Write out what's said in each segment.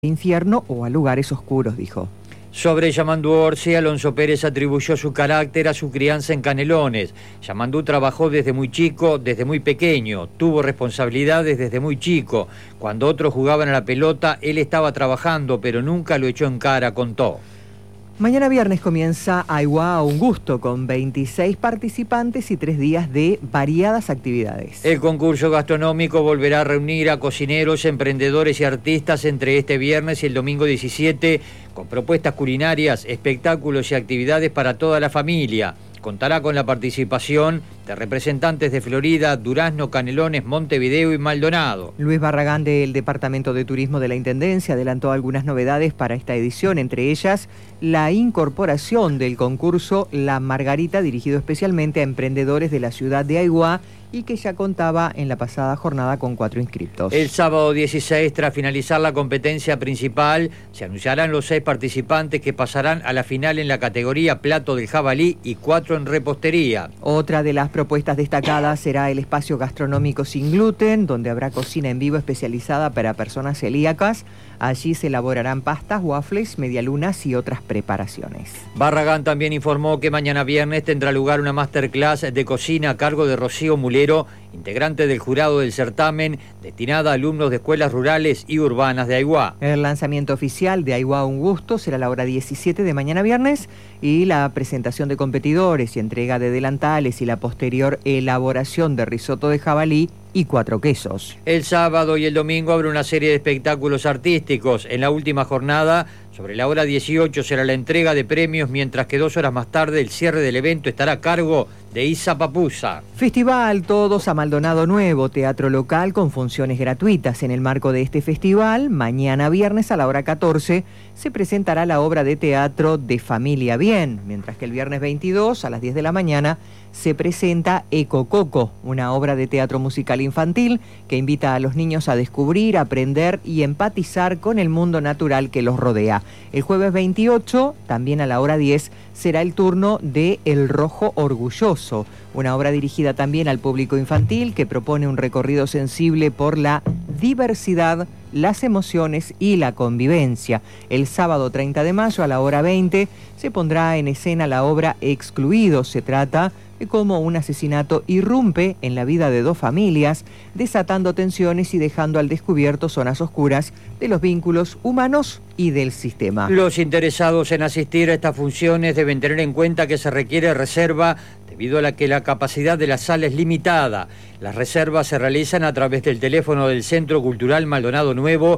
infierno o a lugares oscuros, dijo. Sobre Yamandú Orsi, Alonso Pérez atribuyó su carácter a su crianza en Canelones. Yamandú trabajó desde muy chico, desde muy pequeño, tuvo responsabilidades desde muy chico. Cuando otros jugaban a la pelota, él estaba trabajando, pero nunca lo echó en cara, contó. Mañana viernes comienza Aigua a un gusto, con 26 participantes y 3 días de variadas actividades. El concurso gastronómico volverá a reunir a cocineros, emprendedores y artistas entre este viernes y el domingo 17, con propuestas culinarias, espectáculos y actividades para toda la familia. Contará con la participación de representantes de Florida, Durazno, Canelones, Montevideo y Maldonado. Luis Barragán del Departamento de Turismo de la Intendencia adelantó algunas novedades para esta edición, entre ellas la incorporación del concurso La Margarita, dirigido especialmente a emprendedores de la ciudad de Aigua, y que ya contaba en la pasada jornada con 4 inscriptos. El sábado 16, tras finalizar la competencia principal, se anunciarán los 6 participantes que pasarán a la final en la categoría Plato del Jabalí y 4 en repostería. Otra de las propuestas destacadas será el espacio gastronómico sin gluten, donde habrá cocina en vivo especializada para personas celíacas. Allí se elaborarán pastas, waffles, medialunas y otras preparaciones. Barragán también informó que mañana viernes tendrá lugar una masterclass de cocina a cargo de Rocío Mulero, integrante del jurado del certamen, destinada a alumnos de escuelas rurales y urbanas de Aigua. El lanzamiento oficial de Aigua a un gusto será a la hora 17 de mañana viernes, y la presentación de competidores y entrega de delantales y la posterior elaboración de risotto de jabalí y 4 quesos. El sábado y el domingo habrá una serie de espectáculos artísticos. En la última jornada, sobre la hora 18, será la entrega de premios, mientras que 2 horas más tarde el cierre del evento estará a cargo de Isa Papusa. Festival Todos a Maldonado Nuevo, teatro local con funciones gratuitas. En el marco de este festival, mañana viernes a la hora 14, se presentará la obra de teatro De Familia Bien, mientras que el viernes 22 a las 10 de la mañana se presenta Eco Coco, una obra de teatro musical infantil que invita a los niños a descubrir, aprender y empatizar con el mundo natural que los rodea. El jueves 28, también a la hora 10, será el turno de El Rojo Orgulloso, una obra dirigida también al público infantil que propone un recorrido sensible por la diversidad, las emociones y la convivencia. El sábado 30 de mayo a la hora 20 se pondrá en escena la obra Excluidos. Se trata de cómo un asesinato irrumpe en la vida de 2 familias, desatando tensiones y dejando al descubierto zonas oscuras de los vínculos humanos y del sistema. Los interesados en asistir a estas funciones deben tener en cuenta que se requiere reserva debido a que la capacidad de la sala es limitada. Las reservas se realizan a través del teléfono del Centro Cultural Maldonado Nuevo,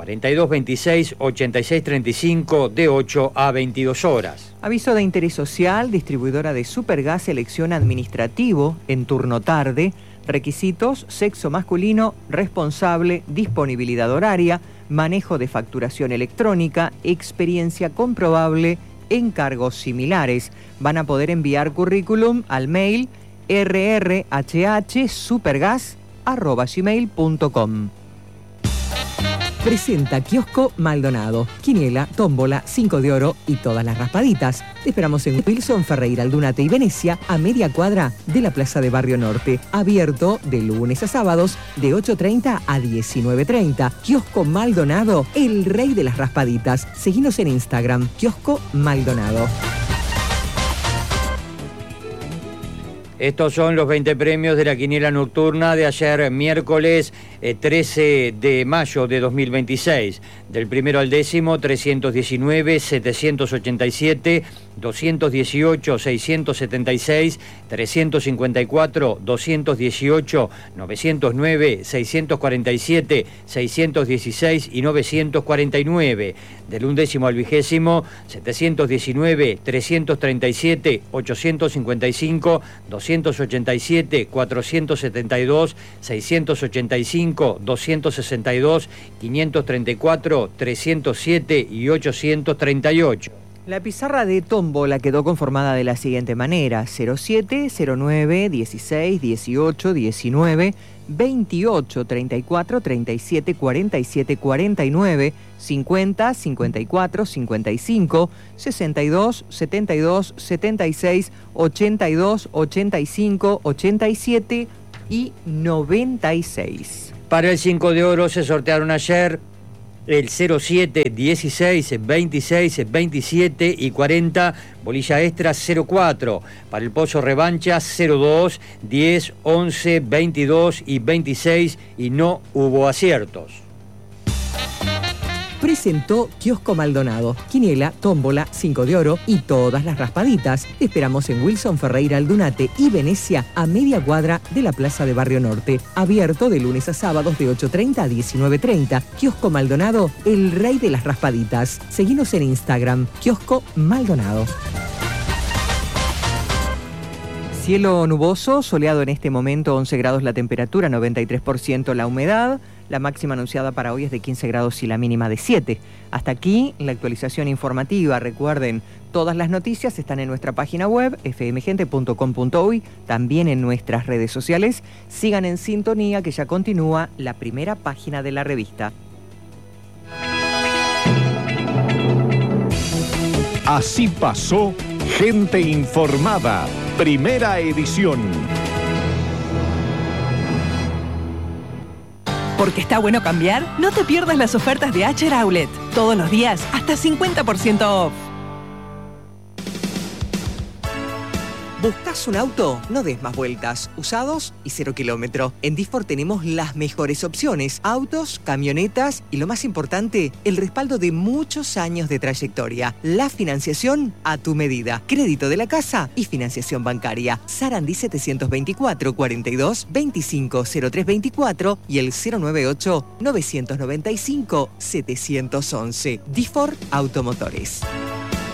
4226-8635, de 8 a 22 horas. Aviso de interés social: distribuidora de Supergas, selección administrativo en turno tarde. Requisitos: sexo masculino, responsable, disponibilidad horaria, manejo de facturación electrónica, experiencia comprobable, encargos similares. Van a poder enviar currículum al mail rrhhsupergas@gmail.com. Presenta Kiosco Maldonado. Quiniela, tómbola, 5 de oro y todas las raspaditas. Te esperamos en Wilson, Ferreira, Aldunate y Venecia, a media cuadra de la Plaza de Barrio Norte. Abierto de lunes a sábados de 8:30 a 19:30. Kiosco Maldonado, el rey de las raspaditas. Seguinos en Instagram, Kiosco Maldonado. Estos son los 20 premios de la quiniela nocturna de ayer miércoles 13 de mayo de 2026. Del primero al décimo: 319, 787, 218, 676, 354, 218, 909, 647, 616 y 949. Del undécimo al vigésimo: 719, 337, 855, 287, 472, 685, 262, 534, 307 y 838. La pizarra de tómbola quedó conformada de la siguiente manera: 07, 09, 16, 18, 19, 28, 34, 37, 47, 49, 50, 54, 55, 62, 72, 76, 82, 85, 87 y 96. Para el 5 de oro se sortearon ayer el 07 16 26 27 y 40, bolilla extra 04. Para el Pozo Revancha 02 10 11 22 y 26 y no hubo aciertos. Presentó Kiosco Maldonado, quiniela, tómbola, 5 de oro y todas las raspaditas. Te esperamos en Wilson Ferreira Aldunate y Venecia, a media cuadra de la Plaza de Barrio Norte. Abierto de lunes a sábados de 8:30 a 19:30. Kiosco Maldonado, el rey de las raspaditas. Seguinos en Instagram, Kiosco Maldonado. Cielo nuboso, soleado en este momento, 11 grados la temperatura, 93% la humedad. La máxima anunciada para hoy es de 15 grados y la mínima de 7. Hasta aquí la actualización informativa. Recuerden, todas las noticias están en nuestra página web, fmgente.com.uy, también en nuestras redes sociales. Sigan en sintonía que ya continúa la primera página de la revista. Así pasó Gente Informada, primera edición. Porque está bueno cambiar, no te pierdas las ofertas de Acher Outlet. Todos los días, hasta 50% off. ¿Buscas un auto? No des más vueltas. Usados y 0 kilómetro. En Disfor tenemos las mejores opciones. Autos, camionetas y lo más importante, el respaldo de muchos años de trayectoria. La financiación a tu medida. Crédito de la casa y financiación bancaria. Sarandí 724 42 25 0324 y el 098 995 711. Disfor Automotores.